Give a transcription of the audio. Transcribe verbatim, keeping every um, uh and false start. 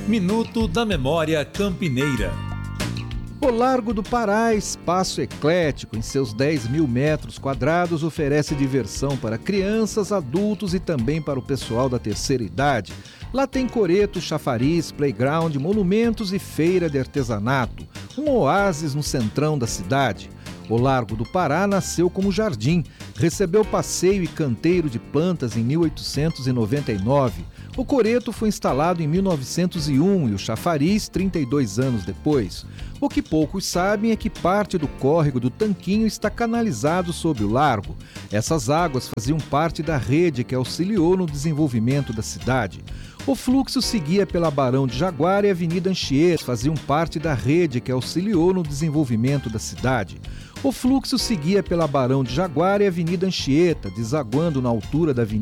Minuto da Memória Campineira. O Largo do Pará, espaço eclético em seus dez mil metros quadrados, oferece diversão para crianças, adultos e também para o pessoal da terceira idade. Lá tem coreto, chafariz, playground, monumentos e feira de artesanato. Um oásis no centrão da cidade. O Largo do Pará nasceu como jardim, recebeu passeio e canteiro de plantas em mil oitocentos e noventa e nove. O coreto foi instalado em mil novecentos e um e o chafariz trinta e dois anos depois. O que poucos sabem é que parte do córrego do Tanquinho está canalizado sob o largo. Essas águas faziam parte da rede que auxiliou no desenvolvimento da cidade. O fluxo seguia pela Barão de Jaguara e Avenida Anchieta, faziam parte da rede que auxiliou no desenvolvimento da cidade. O fluxo seguia pela Barão de Jaguara e Avenida Anchieta, desaguando na altura da Avenida